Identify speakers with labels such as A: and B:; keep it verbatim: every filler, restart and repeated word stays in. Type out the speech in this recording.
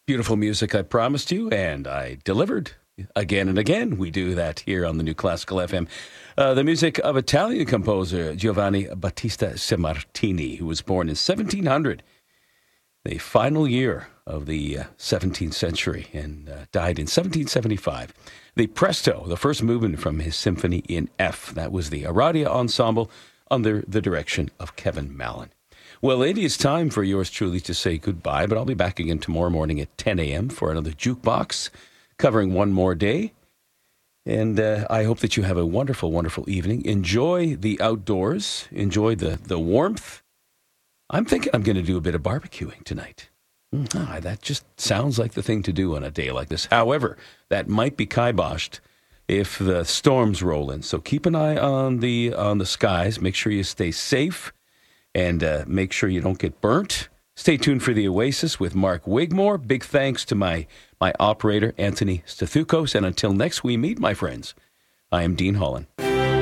A: Beautiful music I promised you, and I delivered again and again. We do that here on the New Classical F M. Uh, the music of Italian composer Giovanni Battista Sammartini, who was born in seventeen hundred, the final year of the uh, seventeenth century, and uh, died in seventeen seventy-five. The Presto, the first movement from his Symphony in F. That was the Aradia Ensemble under the direction of Kevin Mallon. Well, it is time for yours truly to say goodbye, but I'll be back again tomorrow morning at ten a.m. for another Jukebox, covering one more day. And uh, I hope that you have a wonderful, wonderful evening. Enjoy the outdoors. Enjoy the, the warmth. I'm thinking I'm going to do a bit of barbecuing tonight. Ah, that just sounds like the thing to do on a day like this. However, that might be kiboshed if the storms roll in. So keep an eye on the on the skies. Make sure you stay safe. And uh, make sure you don't get burnt. Stay tuned for The Oasis with Mark Wigmore. Big thanks to my, my operator, Anthony Stathukos. And until next we meet, my friends, I am Dean Holland.